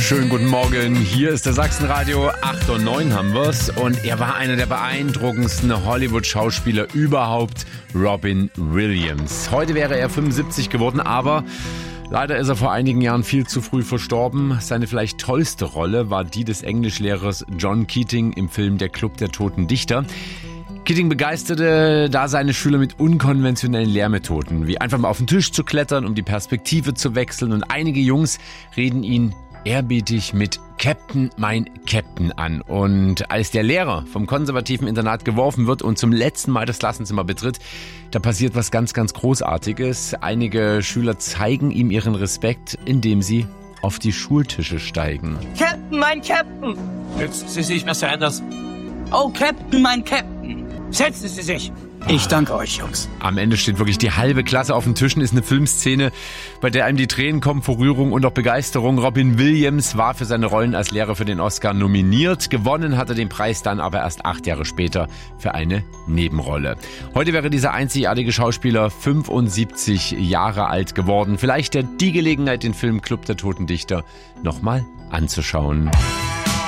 Schönen guten Morgen, hier ist der Sachsenradio, 8 und 9 haben wir's und er war einer der beeindruckendsten Hollywood-Schauspieler überhaupt, Robin Williams. Heute wäre er 75 geworden, aber leider ist er vor einigen Jahren viel zu früh verstorben. Seine vielleicht tollste Rolle war die des Englischlehrers John Keating im Film Der Club der Toten Dichter. Keating begeisterte da seine Schüler mit unkonventionellen Lehrmethoden, wie einfach mal auf den Tisch zu klettern, um die Perspektive zu wechseln, und einige Jungs reden ihn ehrerbietig mit Captain, mein Captain an. Und als der Lehrer vom konservativen Internat geworfen wird und zum letzten Mal das Klassenzimmer betritt, da passiert was ganz, ganz Großartiges. Einige Schüler zeigen ihm ihren Respekt, indem sie auf die Schultische steigen. Captain, mein Captain! Setzen Sie sich, Mr. Anders. Oh, Captain, mein Captain! Setzen Sie sich! Ich danke euch, Jungs. Am Ende steht wirklich die halbe Klasse auf den Tischen, ist eine Filmszene, bei der einem die Tränen kommen vor Rührung und auch Begeisterung. Robin Williams war für seine Rollen als Lehrer für den Oscar nominiert. Gewonnen hat er den Preis dann aber erst 8 Jahre später für eine Nebenrolle. Heute wäre dieser einzigartige Schauspieler 75 Jahre alt geworden. Vielleicht die Gelegenheit, den Film Club der Toten Dichter nochmal anzuschauen.